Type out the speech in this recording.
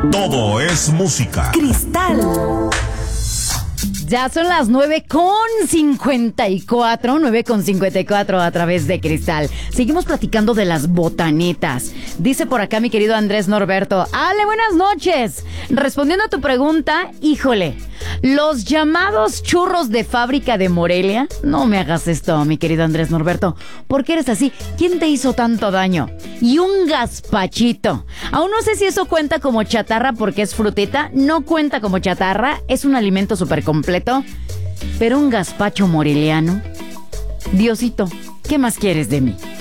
Todo es música. Cristal. Ya son las 9:54 a través de Cristal. Seguimos platicando de las botanetas. Dice por acá mi querido Andrés Norberto: Ale, buenas noches. Respondiendo a tu pregunta, híjole, los llamados churros de fábrica de Morelia. No me hagas esto, mi querido Andrés Norberto. ¿Por qué eres así? ¿Quién te hizo tanto daño? Y un gazpachito. Aún no sé si eso cuenta como chatarra porque es frutita. No cuenta como chatarra. Es un alimento súper completo. Pero un gazpacho moreliano. Diosito, ¿qué más quieres de mí?